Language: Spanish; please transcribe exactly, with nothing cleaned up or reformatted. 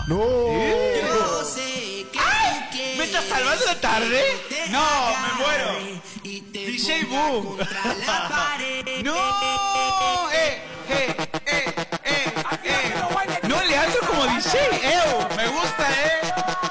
No. ¿Eh? Yo sé que ¡Ay! tú quieres ¿Me estás salvando la tarde? No, me muero. y te D J ponga Boo. contra la pared. ¡No!